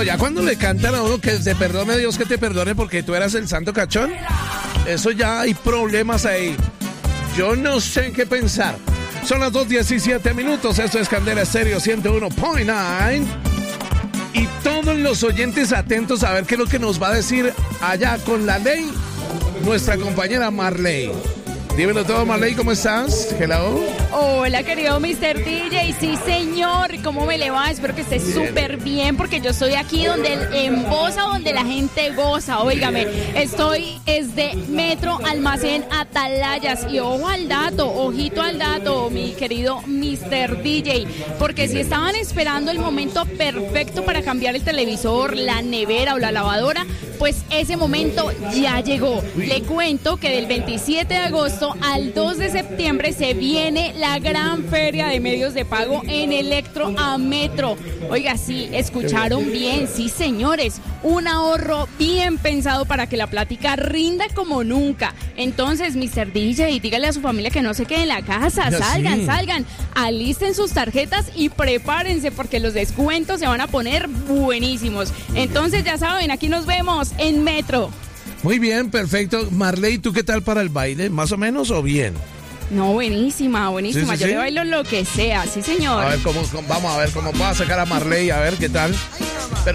Ya cuando le cantan a uno que te perdone Dios, que te perdone porque tú eras el santo cachón, eso ya hay problemas ahí. Yo no sé en qué pensar. Son las 2:17. Esto es Candela Estéreo 101.9. Y todos los oyentes atentos a ver qué es lo que nos va a decir allá con la ley nuestra compañera Marley. Dímelo todo, Marley, ¿cómo estás? Hello. Hola, querido Mr. DJ. Sí, señor. ¿Cómo me le va? Espero que esté súper bien porque yo estoy aquí donde embosa, donde la gente goza. Óigame, estoy desde Metro Almacén Atalayas. Y ojo al dato, ojito al dato, mi querido Mr. DJ. Porque si estaban esperando el momento perfecto para cambiar el televisor, la nevera o la lavadora, pues ese momento ya llegó. Le cuento que del 27 de agosto al 2 de septiembre se viene la gran feria de medios de pago en Electro a Metro. Oiga, sí, escucharon bien, sí, señores, un ahorro bien pensado para que la plática rinda como nunca. Entonces, Mr. DJ, dígale a su familia que no se quede en la casa, salgan, alisten sus tarjetas y prepárense porque los descuentos se van a poner buenísimos. Entonces, ya saben, aquí nos vemos en Metro. Muy bien, perfecto. Marley, ¿tú qué tal para el baile? ¿Más o menos o bien? No, buenísima. Sí, Yo le bailo lo que sea, sí, señor. A ver, vamos a ver cómo va a sacar a Marley, a ver qué tal.